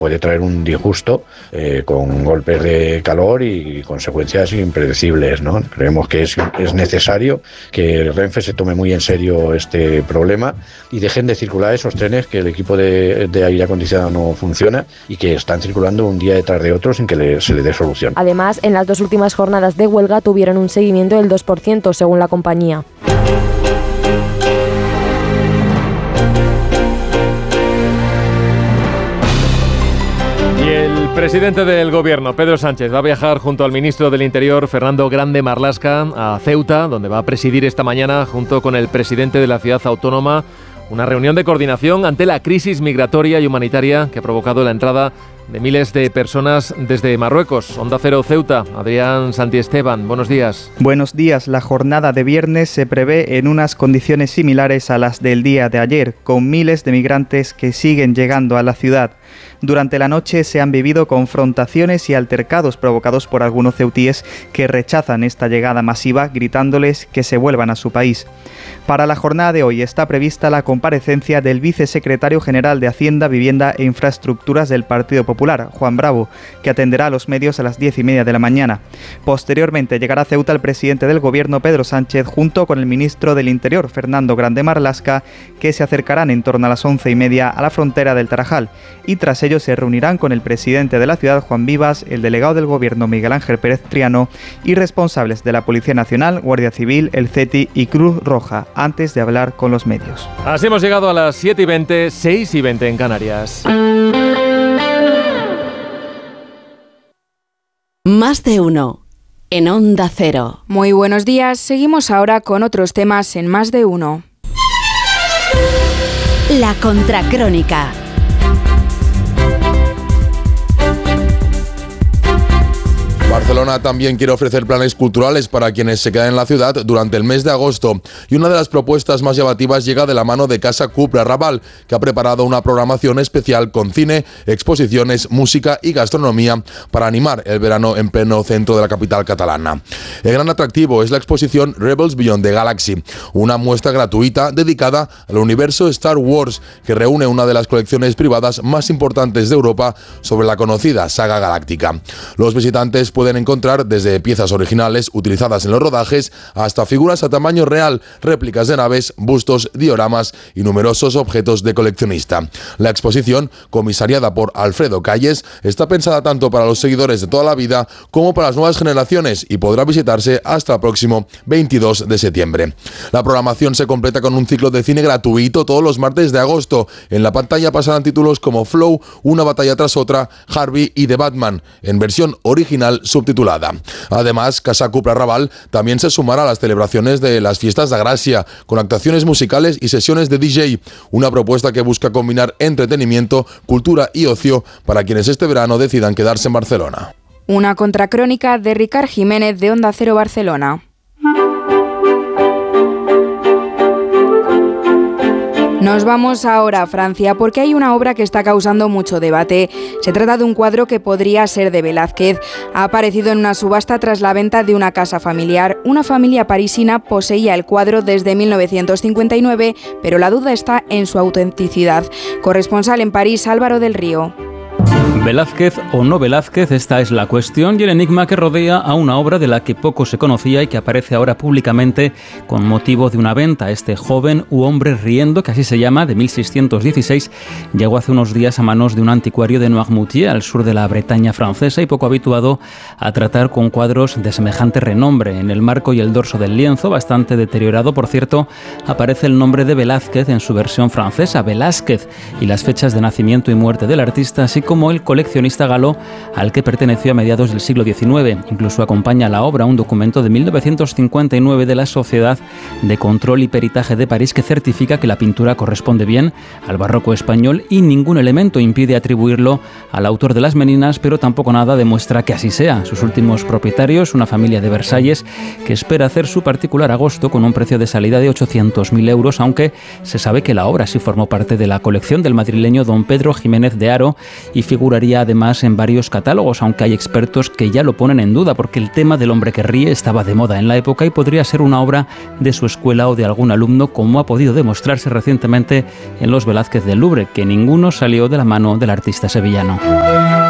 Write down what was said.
Puede traer un disgusto con golpes de calor y consecuencias impredecibles, ¿no? Creemos que es necesario que Renfe se tome muy en serio este problema y dejen de circular esos trenes que el equipo de aire acondicionado no funciona y que están circulando un día detrás de otro sin que se le dé solución. Además, en las 2 últimas jornadas de huelga tuvieron un seguimiento del 2%, según la compañía. El presidente del Gobierno, Pedro Sánchez, va a viajar junto al ministro del Interior, Fernando Grande Marlaska, a Ceuta, donde va a presidir esta mañana, junto con el presidente de la ciudad autónoma, una reunión de coordinación ante la crisis migratoria y humanitaria que ha provocado la entrada de miles de personas desde Marruecos. Onda Cero Ceuta, Adrián Santiesteban, buenos días. Buenos días. La jornada de viernes se prevé en unas condiciones similares a las del día de ayer, con miles de migrantes que siguen llegando a la ciudad. Durante la noche se han vivido confrontaciones y altercados provocados por algunos ceutíes que rechazan esta llegada masiva, gritándoles que se vuelvan a su país. Para la jornada de hoy está prevista la comparecencia del vicesecretario general de Hacienda, Vivienda e Infraestructuras del Partido Popular, Juan Bravo, que atenderá a los medios a las 10:30 de la mañana. Posteriormente llegará a Ceuta el presidente del Gobierno, Pedro Sánchez, junto con el ministro del Interior, Fernando Grande Marlaska, que se acercarán en torno a las 11:30 a la frontera del Tarajal, y tras ello se reunirán con el presidente de la ciudad, Juan Vivas, el delegado del Gobierno, Miguel Ángel Pérez Triano, y responsables de la Policía Nacional, Guardia Civil, el CETI y Cruz Roja, antes de hablar con los medios. Así hemos llegado a las 7:20, 6:20 en Canarias. Más de uno en Onda Cero. Muy buenos días, seguimos ahora con otros temas en Más de uno. La Contracrónica. Barcelona también quiere ofrecer planes culturales para quienes se quedan en la ciudad durante el mes de agosto, y una de las propuestas más llamativas llega de la mano de Casa Cupra Raval, que ha preparado una programación especial con cine, exposiciones, música y gastronomía para animar el verano en pleno centro de la capital catalana. El gran atractivo es la exposición Rebels Beyond the Galaxy, una muestra gratuita dedicada al universo Star Wars, que reúne una de las colecciones privadas más importantes de Europa sobre la conocida saga galáctica. Los visitantes pueden encontrar desde piezas originales utilizadas en los rodajes hasta figuras a tamaño real, réplicas de naves, bustos, dioramas y numerosos objetos de coleccionista. La exposición, comisariada por Alfredo Calles, está pensada tanto para los seguidores de toda la vida como para las nuevas generaciones y podrá visitarse hasta el próximo 22 de septiembre. La programación se completa con un ciclo de cine gratuito todos los martes de agosto. En la pantalla pasarán títulos como Flow, Una batalla tras otra, Harvey y The Batman, en versión original subtitulada. Además, Casa Cupra Raval también se sumará a las celebraciones de las fiestas de Gracia, con actuaciones musicales y sesiones de DJ, una propuesta que busca combinar entretenimiento, cultura y ocio para quienes este verano decidan quedarse en Barcelona. Una contracrónica de Ricard Jiménez de Onda Cero Barcelona. Nos vamos ahora a Francia porque hay una obra que está causando mucho debate. Se trata de un cuadro que podría ser de Velázquez. Ha aparecido en una subasta tras la venta de una casa familiar. Una familia parisina poseía el cuadro desde 1959, pero la duda está en su autenticidad. Corresponsal en París, Álvaro del Río. Velázquez o no Velázquez, esta es la cuestión y el enigma que rodea a una obra de la que poco se conocía y que aparece ahora públicamente con motivo de una venta. Este joven u hombre riendo, que así se llama, de 1616, llegó hace unos días a manos de un anticuario de Noirmoutier, al sur de la Bretaña francesa, y poco habituado a tratar con cuadros de semejante renombre. En el marco y el dorso del lienzo, bastante deteriorado por cierto, aparece el nombre de Velázquez en su versión francesa, Velázquez, y las fechas de nacimiento y muerte del artista, así como el coleccionista galo al que perteneció a mediados del siglo XIX. Incluso acompaña a la obra un documento de 1959 de la Sociedad de Control y Peritaje de París que certifica que la pintura corresponde bien al barroco español y ningún elemento impide atribuirlo al autor de las Meninas, pero tampoco nada demuestra que así sea. Sus últimos propietarios, una familia de Versalles, que espera hacer su particular agosto con un precio de salida de 800.000 euros, aunque se sabe que la obra sí formó parte de la colección del madrileño don Pedro Jiménez de Haro y y figuraría además en varios catálogos, aunque hay expertos que ya lo ponen en duda porque el tema del hombre que ríe estaba de moda en la época y podría ser una obra de su escuela o de algún alumno, como ha podido demostrarse recientemente en los Velázquez del Louvre, que ninguno salió de la mano del artista sevillano.